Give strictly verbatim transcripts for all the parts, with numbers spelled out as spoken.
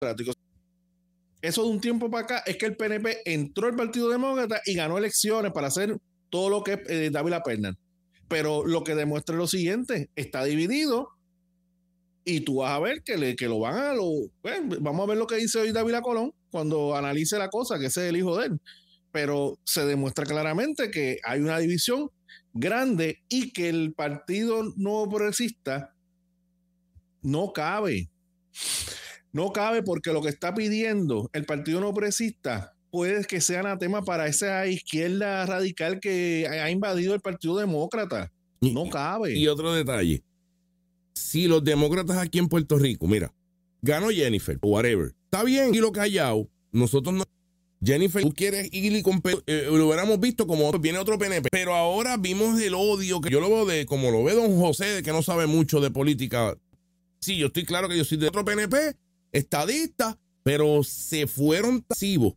Eso de un tiempo para acá es que el P N P entró al Partido Demócrata y ganó elecciones para hacer todo lo que es eh, Dávila Perna. Pero lo que demuestra es lo siguiente, está dividido y tú vas a ver que, le, que lo van a... Lo, bueno, vamos a ver lo que dice hoy Dávila Colón cuando analice la cosa, que ese es el hijo de él. Pero se demuestra claramente que hay una división grande y que el Partido Nuevo Progresista no cabe. No cabe porque lo que está pidiendo el Partido Nuevo Progresista puede que sea anatema para esa izquierda radical que ha invadido el Partido Demócrata. No cabe. Y otro detalle. Si los demócratas aquí en Puerto Rico, mira, ganó Jennifer o whatever, está bien y lo callado, nosotros no. Jennifer, tú quieres ir y con, eh, lo hubiéramos visto como viene otro P N P, pero ahora vimos el odio que yo lo veo de como lo ve don José, de que no sabe mucho de política. Sí, yo estoy claro que yo soy de otro P N P, estadista, pero se fueron pasivos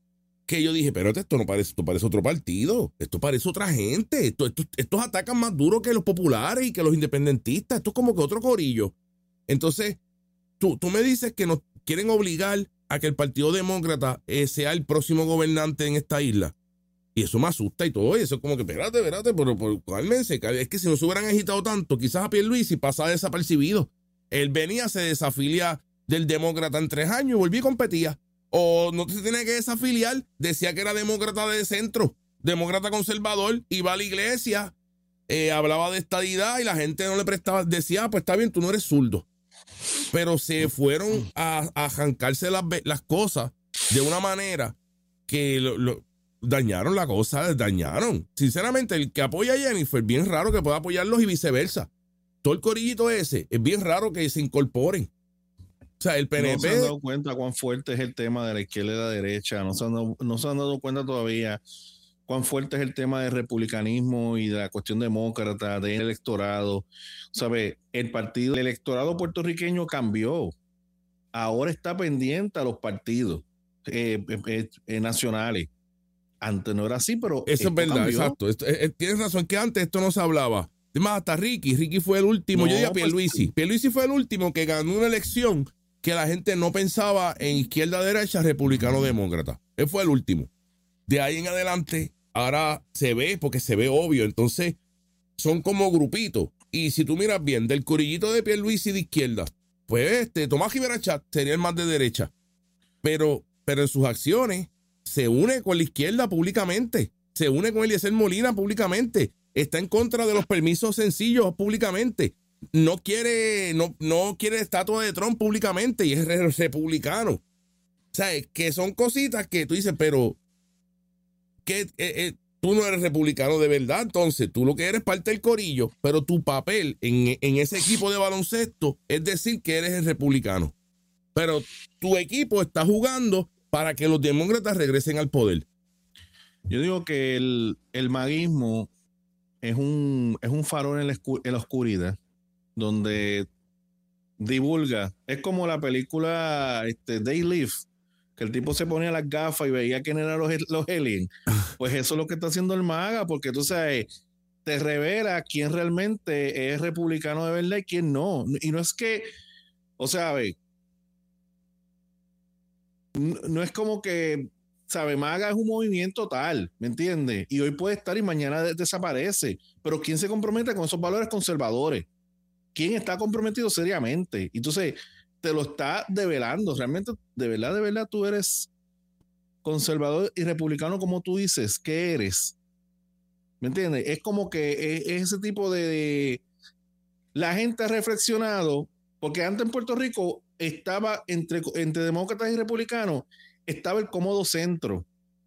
que yo dije, pero esto no parece, esto parece otro partido, esto parece otra gente, esto, esto, estos atacan más duro que los populares y que los independentistas, esto es como que otro corillo. Entonces, tú, tú me dices que nos quieren obligar a que el Partido Demócrata eh, sea el próximo gobernante en esta isla. Y eso me asusta y todo, y eso es como que, espérate, espérate, pero, pero cálmense, es que si no se hubieran agitado tanto, quizás a Pierluisi pasa desapercibido. Él venía, se desafilia del demócrata en tres años y volví y competía. O no se tenía que desafiliar, decía que era demócrata de centro, demócrata conservador, iba a la iglesia, eh, hablaba de estadidad y la gente no le prestaba, decía, ah, pues está bien, tú no eres zurdo. Pero se fueron a, a arrancarse las, las cosas de una manera que lo, lo, dañaron la cosa, dañaron. Sinceramente, el que apoya a Jennifer, bien raro que pueda apoyarlos y viceversa. Todo el corillito ese, es bien raro que se incorporen. O sea, el P N P... No se han dado cuenta cuán fuerte es el tema de la izquierda y la derecha, no se han dado, no se han dado cuenta todavía cuán fuerte es el tema del republicanismo y de la cuestión demócrata, del electorado. ¿Sabe? El partido, el electorado puertorriqueño cambió. Ahora está pendiente a los partidos eh, eh, eh, nacionales. Antes no era así, pero eso es verdad, cambió. Exacto. Esto, eh, tienes razón que antes esto no se hablaba. Además, hasta Ricky, Ricky fue el último, no, yo diría Pierluisi. Pues, Pierluisi fue el último que ganó una elección que la gente no pensaba en izquierda-derecha, republicano-demócrata. Él fue el último. De ahí en adelante, ahora se ve, porque se ve obvio. Entonces, son como grupitos. Y si tú miras bien, del corillito de Pierluisi de izquierda, pues este, Tomás Rivera Chat sería el más de derecha. Pero, pero en sus acciones se une con la izquierda públicamente. Se une con Eliezer Molina públicamente. Está en contra de los permisos sencillos públicamente. No quiere, no, no quiere estatua de Trump públicamente y es republicano. O sea, que son cositas que tú dices, pero que eh, eh, tú no eres republicano de verdad, entonces tú lo que eres parte del corillo, pero tu papel en, en ese equipo de baloncesto es decir que eres el republicano. Pero tu equipo está jugando para que los demócratas regresen al poder. Yo digo que el, el maguismo es un, es un farol en la, en la oscuridad, donde divulga, es como la película este, They Live, que el tipo se ponía las gafas y veía quién eran los, los aliens. Pues eso es lo que está haciendo el MAGA, porque tú sabes, te revela quién realmente es republicano de verdad y quién no. Y no es que, o sea, ve, no, no es como que, sabe, MAGA es un movimiento tal, ¿me entiendes? Y hoy puede estar y mañana de, desaparece. Pero ¿quién se compromete con esos valores conservadores? ¿Quién está comprometido seriamente? Entonces, te lo está develando. Realmente, de verdad, de verdad, tú eres conservador y republicano como tú dices. ¿Qué eres? ¿Me entiendes? Es como que es, es ese tipo de, de... La gente ha reflexionado, porque antes en Puerto Rico estaba entre, entre demócratas y republicanos, estaba el cómodo centro.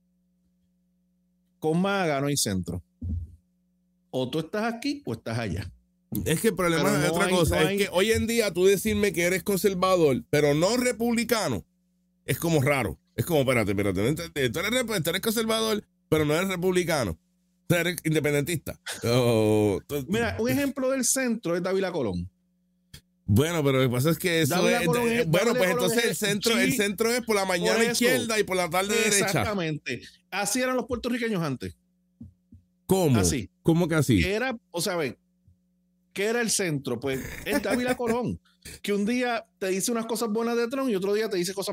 Con MAGA no hay centro. O tú estás aquí o estás allá. Es que el problema pero es no otra hay, cosa, no es hay... que hoy en día tú decirme que eres conservador, pero no republicano, es como raro. Es como, espérate, espérate, tú eres, tú eres conservador, pero no eres republicano. Tú eres independentista. Oh, tú... Mira, un ejemplo del centro es Dávila Colón. Bueno, pero lo que pasa es que eso es, Colón es, es, bueno, Dávila pues Colón entonces es el centro, sí, el centro es por la mañana por izquierda y por la tarde derecha. Exactamente. Así eran los puertorriqueños antes. ¿Cómo? Así. ¿Cómo que así? Que era, o sea, ve, ¿qué era el centro? Pues es Dávila Colón. que un día te dice unas cosas buenas de Trump y otro día te dice cosas